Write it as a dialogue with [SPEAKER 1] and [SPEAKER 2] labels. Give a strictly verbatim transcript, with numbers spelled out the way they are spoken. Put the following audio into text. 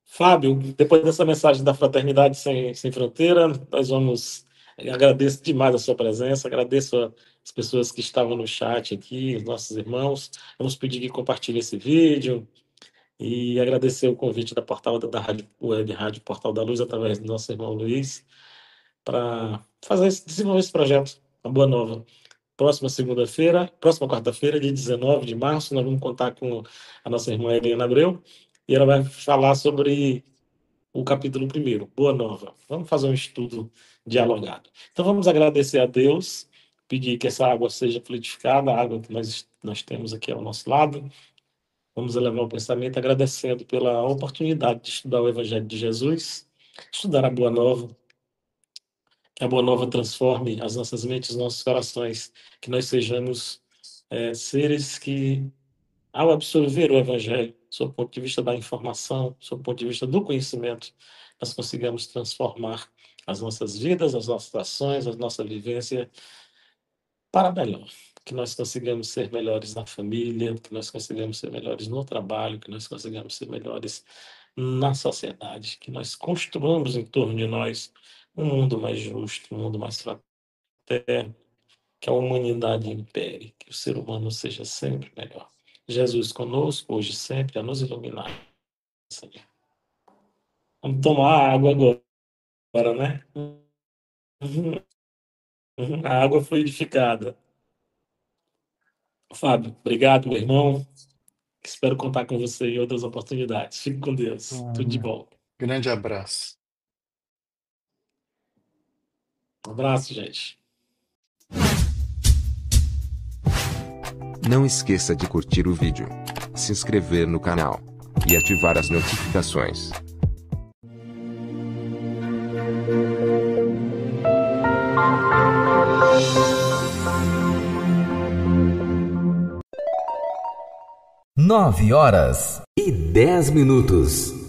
[SPEAKER 1] Fábio, depois dessa mensagem da Fraternidade Sem, Sem Fronteira, nós vamos. Agradeço demais a sua presença, agradeço a- as pessoas que estavam no chat aqui, os nossos irmãos. Vamos pedir que compartilhe esse vídeo e agradecer o convite da portal da Rádio Web Rádio Portal da Luz, através do nosso irmão Luiz, para fazer esse- desenvolver esse projeto, a Boa Nova. Próxima segunda-feira, próxima quarta-feira, dia dezenove de março, nós vamos contar com a nossa irmã Helena Abreu, e ela vai falar sobre o capítulo primeiro, Boa Nova. Vamos fazer um estudo dialogado. Então vamos agradecer a Deus, pedir que essa água seja fluidificada, a água que nós, nós temos aqui ao nosso lado. Vamos elevar o pensamento agradecendo pela oportunidade de estudar o Evangelho de Jesus, estudar a Boa Nova, que a Boa Nova transforme as nossas mentes, os nossos corações, que nós sejamos é, seres que, ao absorver o Evangelho, sob o ponto de vista da informação, sob o ponto de vista do conhecimento, nós consigamos transformar as nossas vidas, as nossas ações, a nossa vivência para melhor. Que nós consigamos ser melhores na família, que nós consigamos ser melhores no trabalho, que nós consigamos ser melhores na sociedade, que nós construamos em torno de nós um mundo mais justo, um mundo mais fraterno, que a humanidade impere, que o ser humano seja sempre melhor. Jesus conosco, hoje e sempre, a nos iluminar, Senhor. Vamos tomar água agora, né? Uhum, uhum, a água fluidificada. Fábio, obrigado, meu irmão. Espero contar com você em outras oportunidades. Fique com Deus. Tudo de
[SPEAKER 2] Um
[SPEAKER 1] bom.
[SPEAKER 2] grande abraço.
[SPEAKER 1] Um abraço, gente.
[SPEAKER 3] Não esqueça de curtir o vídeo, se inscrever no canal e ativar as notificações.
[SPEAKER 4] Nove horas e dez minutos.